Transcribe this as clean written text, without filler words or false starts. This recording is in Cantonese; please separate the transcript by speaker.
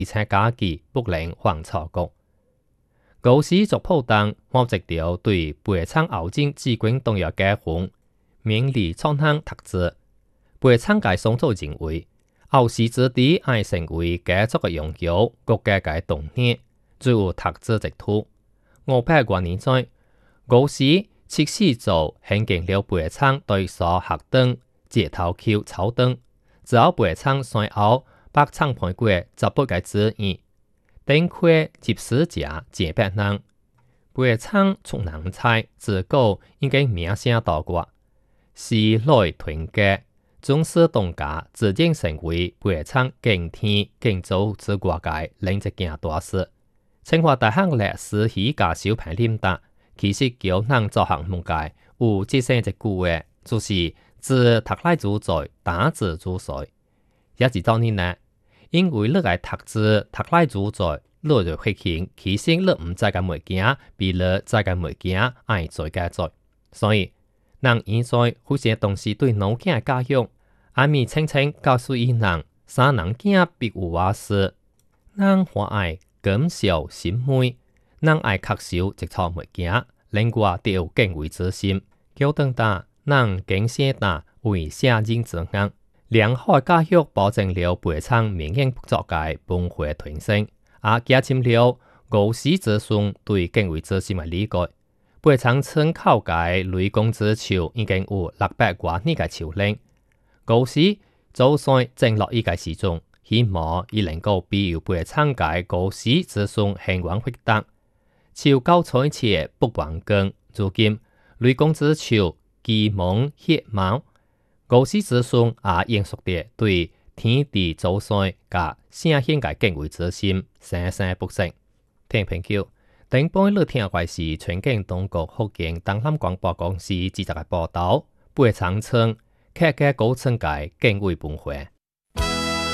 Speaker 1: 而且假期不能犯錯過。高士族普當獲一條對培倉後進至關重要嘅紅名利創行特質，培倉嘅創造認為後世之地愛成為家族嘅擁有，國家嘅動念，最有特質一途。500多年在，高士測試做興建了培倉對所學堂、街頭橋草堂，只要培倉山後北倉盤過18個字語。頂塊集市家幾百人，培倉出人才，自古已經名聲大掛，時來團結，總是當家自認成為培倉敬天敬祖之國界另一件大事。清華大學歷史系教授潘林達其實叫人做項目界有這些一句話，就是自讀來主宰，打自主宰。也是當年呢。因為你個讀字讀來主宰，你就發現其實你唔知嘅物件，比你知嘅物件愛做嘅做。所以，人現在有些東西對腦筋嘅教育，阿咪清清告訴伊人，三人囝必有話事，人話愛感受心妹，人愛確守一錯物件，另外都有敬畏之心，叫等大，人敬寫大為寫人之硬。良好教育保證了培倉民營作界文化傳承，也加深了高士子孫對敬畏之心嘅理解。培倉村口界雷公之橋已經有600多年嘅橋齡，高士早在正落依個時鐘，希望伊能夠庇佑培倉界高士子孫興旺發達。橋高彩切不完工，如今雷公之橋基蒙血毛。高士子孫也應屬地對天地祖先甲聖獻嘅敬畏之心，生生不息。聽評叫，頂半日聽嘅是全境當局福建東南廣播公司記者嘅報道，培倉村客家高層嘅敬畏文化。